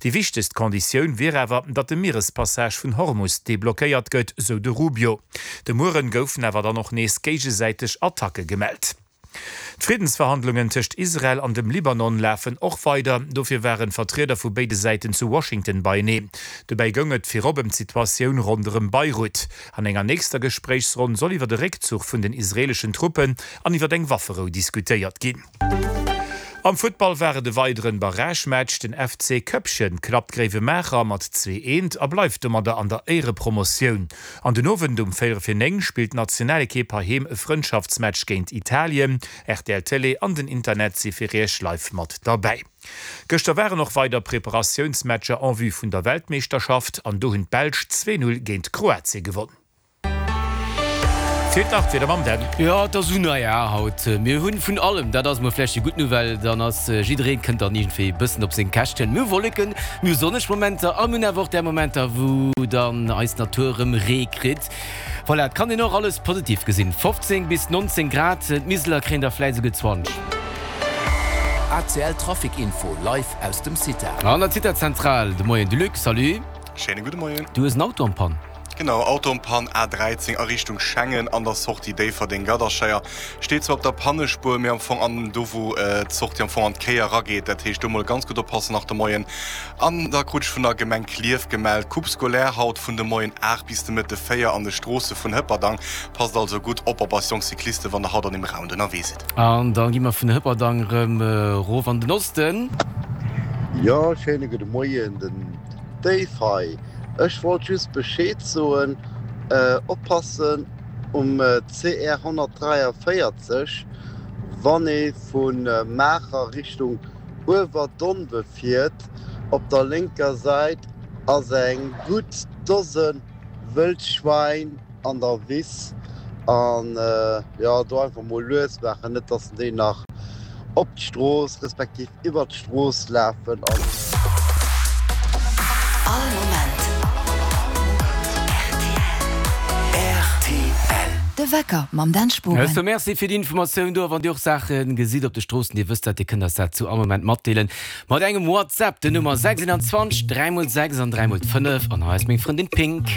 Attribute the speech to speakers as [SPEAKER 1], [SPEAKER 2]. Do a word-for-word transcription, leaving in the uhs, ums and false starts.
[SPEAKER 1] Die wichtigste Kondition wäre aber, dass der Meerespassage von Hormuz deblockiert wird, so de Rubio. De Muren goufen aber dann noch nächst gegenseitig Attacke gemeldet. Die Friedensverhandlungen zwischen Israel und dem Libanon laufen auch weiter. Dafür wären Vertreter von beiden Seiten zu Washington beinehmen. Dabei ginget für die Situation rund um Beirut. An einer nächsten Gesprächsrunde soll über den Rückzug von den israelischen Truppen an über den Waffenruhe diskutiert gehen. Am Football wäre de weiteren Barragematch den F C Köpchen knapp Greve Mächer mat zwei eins abläuft um der an der Ehrepromotion. An den Owen um Féierfirneng spielt nationale Keper hem e Freundschaftsmatch géint Italien, R T L Tele an den Internet sifirech live mat dabei. Gëster wären noch weiter Präparationsmatcher an vue vun der Weltmeisterschaft an do hun Belsch zwei null géint Kroatie gewonnen.
[SPEAKER 2] Ja, das ja haut mir hunn vun allem, dat ass mafläche gut Novel, dann ass Jidreen kënnt an niefir bëssen op seg Kächten. My wolleken my sonnech Momente a mun erwer der Momenter, wo dann eis Naturem rekrit. Vol voilà, kann e noch alles positiv gesinn. fünfzehn bis neunzehn Grad Misler kren der Fleise gezwansch.
[SPEAKER 3] A C L Trafikinfo live aus dem Citer.
[SPEAKER 2] An der Citerzentral de Moien de Lux, salut.
[SPEAKER 4] Schöne gute Morgen.
[SPEAKER 2] Du is Auto am Pan.
[SPEAKER 4] Genau, Autopan A dreizehn a Richtung Schengen an der Socht Idee ver den Gaderscheier. Steht zwar op der Pannespur mir am Fong an do wo äh, Zocht am Fong an Keier rageht, dat hecht du mal ganz gut oppassen nach der Moien. An der Kutsch vun der Gemeng Klief gemeldt, Kupskolärhaut vun de Moien Ach bis de mit de Féier an de Strosse vun Hëpperdang. Passt also gut op op Cykliste wann der Haut an dem Raunden erweset.
[SPEAKER 2] An dann gimmer vun Hëpperdang ähm, äh, Ro an den Osten.
[SPEAKER 5] Ja, schöne gute Morgen, den Dayfi. Ech wollt just Bescheid soen äh, oppassen um äh, C R hundertdreiundvierzig, wann e vun äh, Mächer Richtung Uwerdon befiert, op der linker Seite ass eng gut dozen Wildschwein an der Wiss an äh, ja, do einfach mal loes wären, net dats de nach op d'Stroos respektiv iwwer d'Stroos läfen an.
[SPEAKER 3] All Moment. De Wecker mam Danspur.
[SPEAKER 2] Ja, merci fir die Information do wann Dich Sachen gesit op de Strossen, Di wëst, die Kinder se zu am moment matdeelen. mat engem WhatsApp de Nummer sechsundzwanzig drei sechs drei fünf an heißt még Freundin Pink.